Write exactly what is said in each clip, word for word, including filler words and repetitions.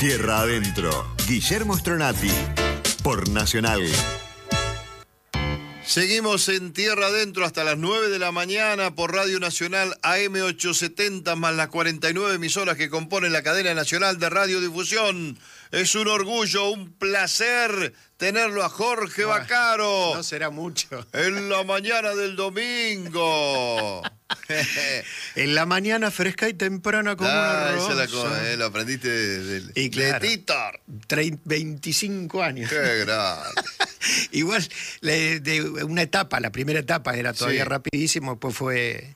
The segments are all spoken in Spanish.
Tierra Adentro, Guillermo Stronati, por Nacional. Seguimos en Tierra Adentro hasta las nueve de la mañana por Radio Nacional A M ochocientos setenta más las cuarenta y nueve emisoras que componen la cadena nacional de radiodifusión. Es un orgullo, un placer tenerlo a Jorge Bueno, Vaccaro. No será mucho. En la mañana del domingo. En la mañana fresca y temprana como Ah, una esa rosa. es la cosa, eh, lo aprendiste de, de, Y de claro, Titor. trein- veinticinco años. Qué grande. Igual, le- de una etapa, la primera etapa era todavía Sí. rapidísimo, después fue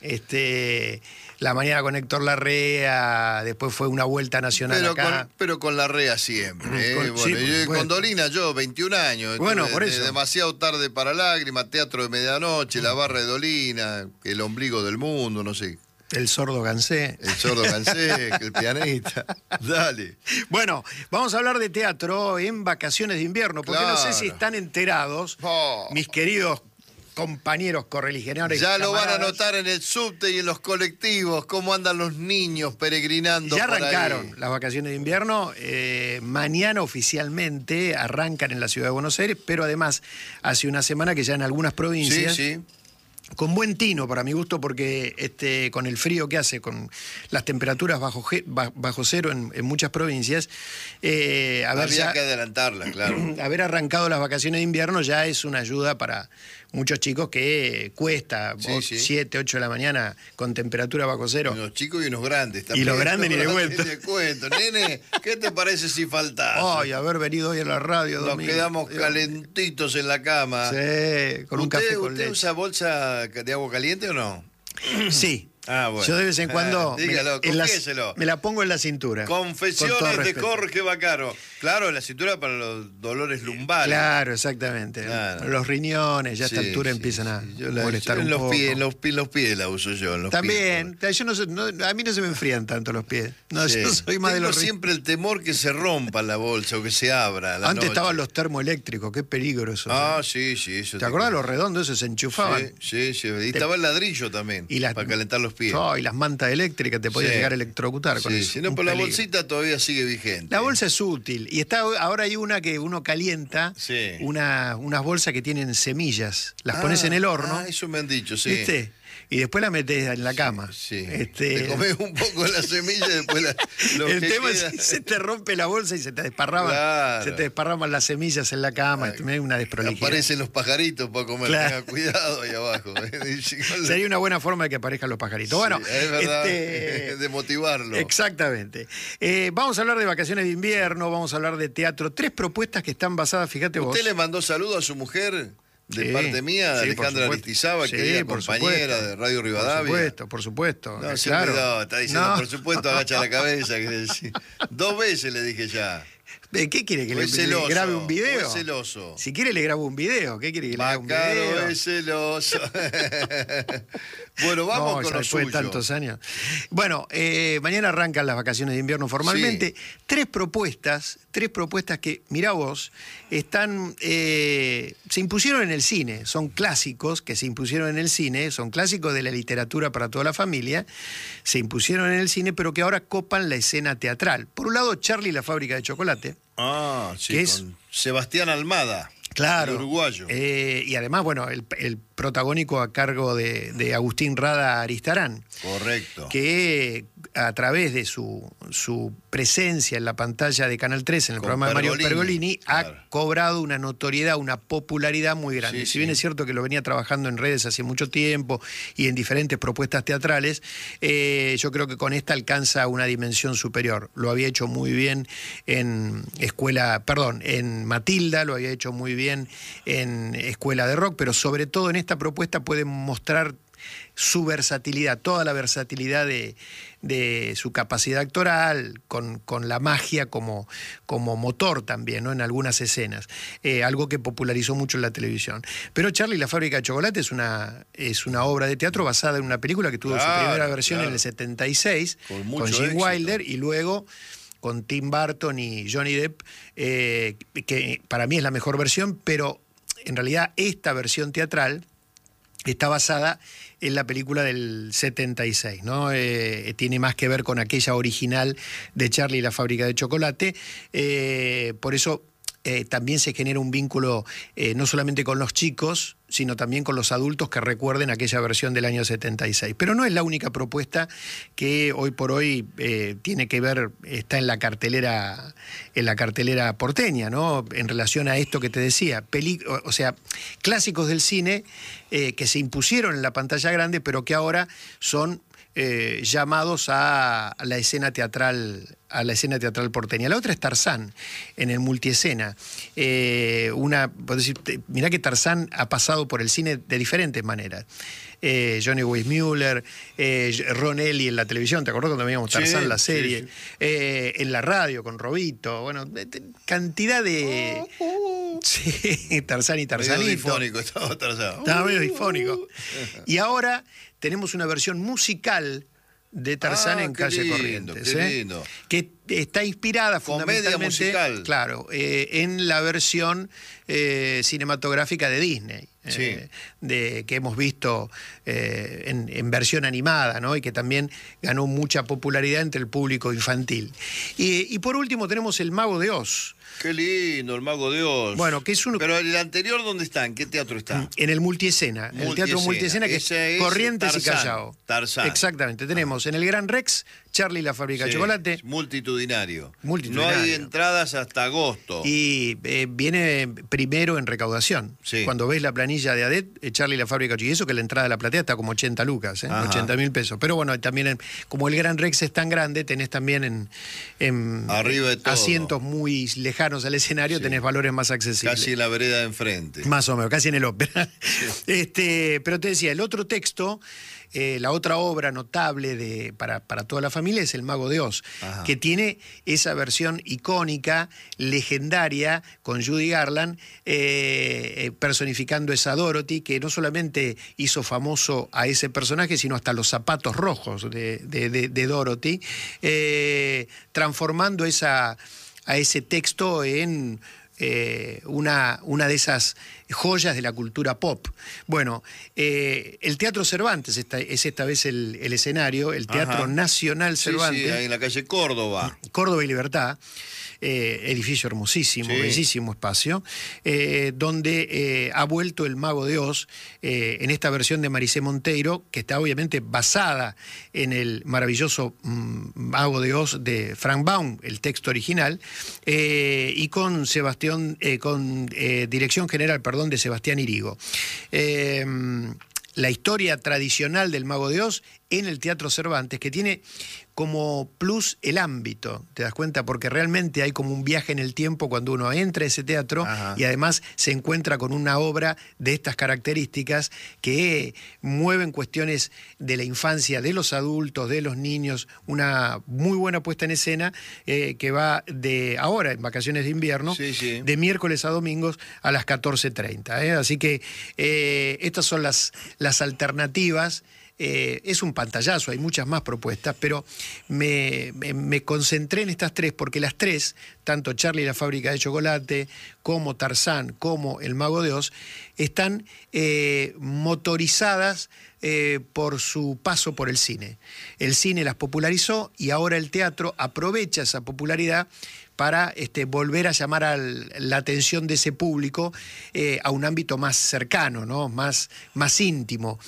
este, La Mañana con Héctor Larrea, después fue Una Vuelta Nacional Pero acá. con, pero con la rea siempre. ¿eh? Con- Bueno, sí, por yo- supuesto. con Dolina, yo, veintiún años. Bueno, de- por de- eso. Demasiado tarde para lágrimas, Teatro de Medianoche, La Barra de Dolina, El Ombligo del Mundo, no sé. El sordo Gansé. El Sordo Cansé, el pianista. Dale. Bueno, vamos a hablar de teatro en vacaciones de invierno, porque no sé Claro. si están enterados, Oh. mis queridos compañeros correligionarios. Ya lo van a camaradas. notar en el subte y en los colectivos, cómo andan los niños peregrinando Ya por ahí. arrancaron las vacaciones de invierno. eh, mañana oficialmente arrancan en la ciudad de Buenos Aires, pero además hace una semana que ya en algunas Sí, provincias, sí. con buen tino para mi gusto, porque este, con el frío que hace, con las temperaturas bajo, ge- ba- bajo cero en, en muchas provincias, eh, haber, Había ya- que adelantarla, claro. haber arrancado las vacaciones de invierno ya es una ayuda para muchos chicos que cuesta Sí, vos, sí. siete, ocho de la mañana con temperatura bajo cero. Unos chicos y unos grandes también. Y los grandes ni de cuento. Ni de cuento. Nene, ¿qué te parece si faltás? Ay, haber venido hoy a la radio. Nos domingo. quedamos Dios. calentitos en la cama. Sí, con un ¿Usted, café con ¿Usted leche. usa bolsa de agua caliente o no? Sí. Ah, bueno. Yo de vez en cuando Ah, dígalo, me, en las- confiéselo. me la pongo en la cintura. con todo Confesiones de respeto. Jorge Vaccaro. Claro, la cintura para los dolores lumbares. Claro, exactamente. Claro. Los riñones ya a esta Sí, altura sí, empiezan a sí. Yo la- molestar yo en un los poco. Pies, en los, pi- los pies la uso yo. En los También, pies. yo no, sé- no- a mí no se me enfrían tanto los pies. No, Sí. yo soy más de Tengo los ri- siempre el temor que se rompa la bolsa o que se abra. a la Antes noche. estaban los termoeléctricos, qué peligro eso. Ah, sí, sí. Eso ¿Te acordás los redondos esos se enchufaban? Sí, sí, sí. Y estaba el ladrillo también, Y las- para calentar los pies. Oh, y las mantas eléctricas te podías Sí. llegar a electrocutar con Sí, eso. si no, Un pero la peligro. bolsita todavía sigue vigente. La bolsa es útil. Y está ahora hay una que uno calienta, Sí. una, unas bolsas que tienen semillas. Las Ah, pones en el horno, Ah, eso me han dicho, sí. ¿viste? Y después la metes en la cama. Sí. Este, Te comes un poco de la semilla y después la, lo el que tema queda- es que se te rompe la bolsa y se te desparraman, Claro. se te desparraman las semillas en la cama. Ay, Es una desprolijidad. Aparecen los pajaritos para comer. Claro. Tenga cuidado ahí abajo. Sería una buena forma de que aparezcan los pajaritos. Bueno, Sí, es verdad, este, de motivarlo. exactamente. Eh, vamos a hablar de vacaciones de invierno, vamos a hablar de teatro. Tres propuestas que están basadas, fíjate vos. ¿Usted le mandó saludo a su mujer? De Sí, parte mía, sí, por Alejandra supuesto. Aristizábal, Sí, querida por compañera supuesto. de Radio Rivadavia. Por supuesto, por supuesto. No, eh, se claro. olvidó, está diciendo, No. por supuesto, agacha la cabeza. quiere decir. Dos veces le dije ya. Eh, ¿Qué quiere que O le, es le celoso, grabe un o video? es celoso. Si quiere le grabo un video. ¿Qué quiere que le haga un Vaccaro video? es celoso. Bueno, vamos No, con ya lo después de suyo. tantos años. Bueno, eh, mañana arrancan las vacaciones de invierno formalmente. Tres propuestas, tres propuestas que, mirá vos, están, eh, se impusieron en el cine. Son clásicos que se impusieron en el cine, son clásicos de la literatura para toda la familia. Se impusieron en el cine, pero que ahora copan la escena teatral. Por un lado, Charlie y la fábrica de chocolate. Ah, sí, ¿Qué es? con Sebastián Almada. Claro. El uruguayo. Eh, y además, bueno, el, el protagónico a cargo de, de Agustín Rada Aristarán, Correcto. que a través de su, su presencia en la pantalla de Canal tres en el Con programa de Mario Pergolini, Pergolini, claro. ha cobrado una notoriedad, una popularidad muy grande. Sí, si sí. bien es cierto que lo venía trabajando en redes hace mucho tiempo y en diferentes propuestas teatrales, eh, yo creo que con esta alcanza una dimensión superior. Lo había hecho muy bien en Escuela, perdón, en Matilda, lo había hecho muy bien en Escuela de Rock, pero sobre todo en esta propuesta puede mostrar su versatilidad, toda la versatilidad de, de su capacidad actoral, con, con la magia como, como motor también, ¿no? En algunas escenas, eh, algo que popularizó mucho en la televisión. Pero Charlie y la fábrica de chocolate es una, es una obra de teatro basada en una película que tuvo Claro, su primera versión claro. en el setenta y seis, Con con, mucho Gene éxito. Wilder, y luego con Tim Burton y Johnny Depp, eh, que para mí es la mejor versión, pero en realidad esta versión teatral está basada en la película del setenta y seis, ¿no? Eh, tiene más que ver con aquella original de Charlie y la fábrica de chocolate. Eh, por eso eh, también se genera un vínculo eh, no solamente con los chicos, sino también con los adultos que recuerden aquella versión del año setenta y seis. Pero no es la única propuesta que hoy por hoy eh, tiene que ver, está en la cartelera, en la cartelera porteña, ¿no? En relación a esto que te decía, peli, o, o sea, clásicos del cine eh, que se impusieron en la pantalla grande, pero que ahora son eh, llamados a, a la escena teatral a la escena teatral porteña. La otra es Tarzán, en el multiescena. Eh, una, decir, mirá que Tarzán ha pasado por el cine de diferentes maneras. Eh, Johnny Weissmuller, eh, Ron Ellie en la televisión, ¿te acordás cuando veíamos Tarzán, sí, la serie? Sí, sí. Eh, en la radio con Robito, bueno, cantidad de... Uh, uh. Sí, Tarzán y Tarzanito. Medio difónico, estaba Tarzán. Estaba medio difónico. Y ahora tenemos una versión musical de Tarzán ah, en Calle lindo, Corrientes, qué ¿eh? lindo. Que está inspirada comedia fundamentalmente, musical, claro, eh, en la versión eh, cinematográfica de Disney, sí. eh, de que hemos visto eh, en, en versión animada, ¿no? Y que también ganó mucha popularidad entre el público infantil. Y, y por último tenemos El Mago de Oz. Qué lindo, El Mago de Oz. Bueno, que es uno... Pero el anterior, ¿dónde está? ¿En qué teatro está? En el multiescena, multiescena. El teatro multiescena, que Ese es Corrientes Tarzán, y Callao. Tarzán. Exactamente. Tenemos ah. en el Gran Rex, Charlie y la fábrica sí, de chocolate. Multitudinario. multitudinario. No hay entradas hasta agosto. Y eh, viene primero en recaudación. Sí. Cuando ves la planilla de A D E T, eh, Charlie y la fábrica de chocolate, y eso que la entrada de la platea está como ochenta lucas, ¿eh? ochenta mil pesos. Pero bueno, también en, como el Gran Rex es tan grande, tenés también en, en arriba de todo, asientos muy lejanos al escenario, sí. tenés valores más accesibles. Casi en la vereda de enfrente. Más o menos, casi en el ópera. Sí. Este, pero te decía, el otro texto, eh, la otra obra notable de, para, para toda la familia es El Mago de Oz, Ajá. que tiene esa versión icónica, legendaria, con Judy Garland, eh, personificando esa Dorothy, que no solamente hizo famoso a ese personaje, sino hasta los zapatos rojos de, de, de, de Dorothy, eh, transformando esa, a ese texto en... Eh, una, una de esas joyas de la cultura pop. Bueno, eh, el Teatro Cervantes esta, es esta vez el, el escenario, el Teatro Ajá. Nacional Cervantes. Sí, sí, ahí en la calle Córdoba. Córdoba y Libertad. Eh, edificio hermosísimo, sí. bellísimo espacio, eh, donde eh, ha vuelto El Mago de Oz eh, en esta versión de Maricé Monteiro, que está obviamente basada en el maravilloso mm, Mago de Oz de Frank Baum, el texto original, eh, y con Sebastián, eh, con eh, dirección general, perdón, de Sebastián Irigo. Eh, la historia tradicional del Mago de Oz en el Teatro Cervantes, que tiene como plus el ámbito, ¿te das cuenta? Porque realmente hay como un viaje en el tiempo cuando uno entra a ese teatro Ajá. y además se encuentra con una obra de estas características que mueven cuestiones de la infancia, de los adultos, de los niños, una muy buena puesta en escena eh, que va de ahora, en vacaciones de invierno, sí, sí. de miércoles a domingos a las catorce treinta. ¿eh? Así que eh, estas son las, las alternativas. Eh, es un pantallazo, hay muchas más propuestas, pero me, me, me concentré en estas tres porque las tres, tanto Charlie y la fábrica de chocolate, como Tarzán, como El Mago de Oz, están eh, motorizadas eh, por su paso por el cine. El cine las popularizó y ahora el teatro aprovecha esa popularidad para este, volver a llamar a la atención de ese público eh, a un ámbito más cercano, ¿no? más, más íntimo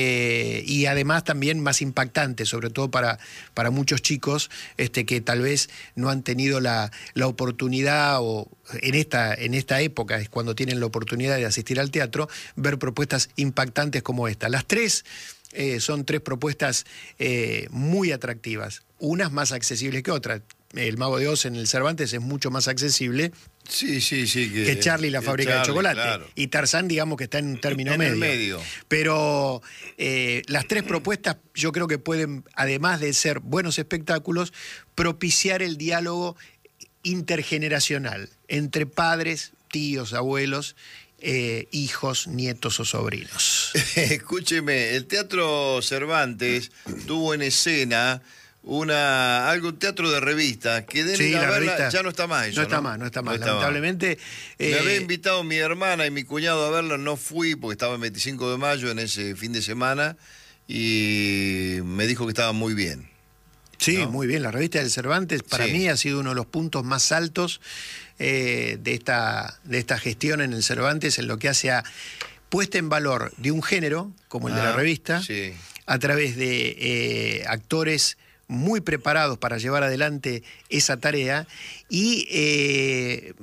eh, y además también más impactante, sobre todo para, para muchos chicos este, que tal vez no han tenido la, la oportunidad o en esta, en esta época es cuando tienen la oportunidad de asistir al teatro, ver propuestas impactantes como esta. Las tres eh, son tres propuestas eh, muy atractivas, unas más accesibles que otras. El Mago de Oz en el Cervantes es mucho más accesible sí, sí, sí, que, que Charlie y la fábrica Charlie, de chocolate. Claro. Y Tarzán, digamos que está en un término en medio. El medio. Pero eh, las tres propuestas yo creo que pueden, además de ser buenos espectáculos, propiciar el diálogo intergeneracional entre padres, tíos, abuelos, eh, hijos, nietos o sobrinos. Escúcheme, el Teatro Cervantes tuvo en escena una algún teatro de revista, que den Sí, a la verla, revista. ya no está más eso, No está ¿no? más, no está más. No Lamentablemente. Me eh, había invitado mi hermana y mi cuñado a verla, no fui porque estaba el veinticinco de mayo en ese fin de semana y me dijo que estaba muy bien. Sí, ¿no? muy bien. La revista del Cervantes para Sí. mí ha sido uno de los puntos más altos eh, de, esta, de esta gestión en el Cervantes en lo que hace a puesta en valor de un género, como el de la Ah, revista, sí. a través de eh, actores muy preparados para llevar adelante esa tarea y eh,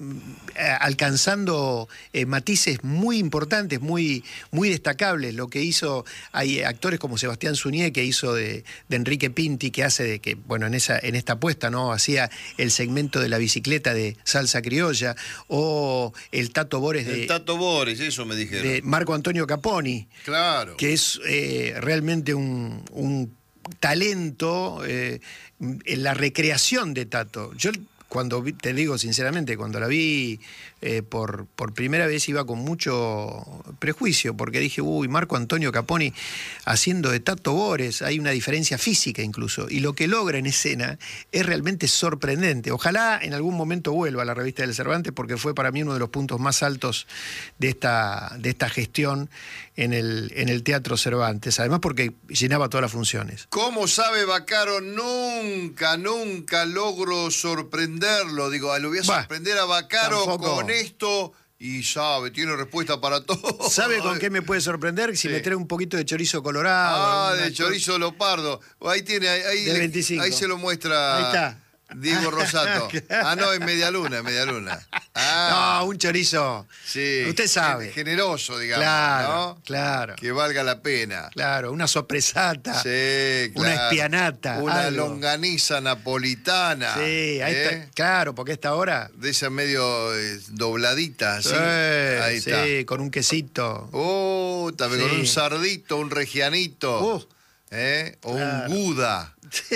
alcanzando eh, matices muy importantes, muy, muy destacables. Lo que hizo, hay actores como Sebastián Suñé, que hizo de, de Enrique Pinti, que hace de que, bueno, en esa, en esta apuesta, ¿no? Hacía el segmento de la bicicleta de Salsa Criolla, o el Tato Bores de, El Tato Bores, eso me dijeron. de Marco Antonio Caponi, Claro. que es eh, realmente un, un talento eh, en la recreación de Tato. Yo cuando vi, te digo sinceramente, cuando la vi eh, por, por primera vez iba con mucho prejuicio, porque dije, uy, Marco Antonio Caponi haciendo de Tato Bores, hay una diferencia física incluso, y lo que logra en escena es realmente sorprendente. Ojalá en algún momento vuelva a la revista del Cervantes, porque fue para mí uno de los puntos más altos de esta, de esta gestión en el, en el Teatro Cervantes, además porque llenaba todas las funciones. ¿Cómo sabe Baccaro? Nunca, nunca logro sorprenderlo. Digo, lo voy a Bah, sorprender a Baccaro tampoco. con esto y sabe, tiene respuesta para todo. ¿Sabe con qué me puede sorprender? Si Sí. me trae un poquito de chorizo colorado. Ah, alguna de chorizo lopardo. Ahí tiene, ahí, ahí, Del le- veinticinco. ahí se lo muestra Ahí está. Diego Rosato. Ah, no, es media luna, media luna. Ah, No, un chorizo. sí. Usted sabe. Generoso, digamos, Claro, ¿no? claro. Que valga la pena. Claro, una sopresata. Sí, Una claro. espianata, Una algo. longaniza napolitana. Sí, ahí ¿eh? está. Claro, porque a esta hora. De esa medio eh, dobladita, así. Sí, Ahí sí, está. con un quesito. Oh, también con Sí. un sardito, un regianito. Oh. ¿eh? O Claro. un guda.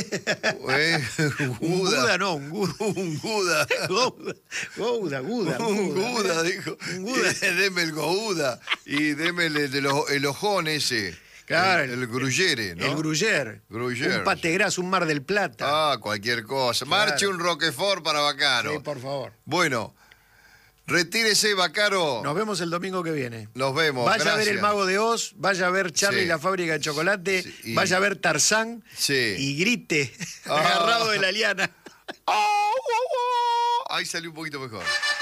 ¿eh? Un Buda no, un Guda. Un guda. Gouda, Gouda, Guda. Un guda, dijo. Un Guda. Deme el gouda. Y deme el, el, ojo- el ojón ese. Claro, El, el gruyere, ¿no? El Gruyère. Gruyère. Un pategras, un Mar del Plata. Ah, cualquier cosa. Marche un Roquefort para Baccaro. Sí, por favor. Bueno, retírese, Baccaro. Nos vemos el domingo que viene. Nos vemos. Vaya a ver gracias. El Mago de Oz, vaya a ver Charlie Sí. y la fábrica de chocolate, Sí, y- vaya a ver Tarzán Sí. y grite Ah. agarrado de la liana. ¡Oh, oh, oh! Ahí salió un poquito mejor.